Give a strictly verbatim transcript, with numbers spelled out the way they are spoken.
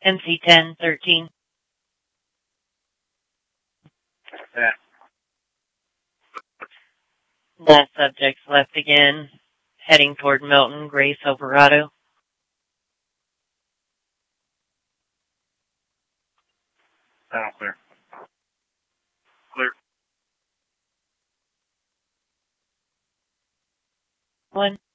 M C ten thirteen. Yeah. That subject's left again, heading toward Milton, Gray Silverado. Panel clear. Clear. One.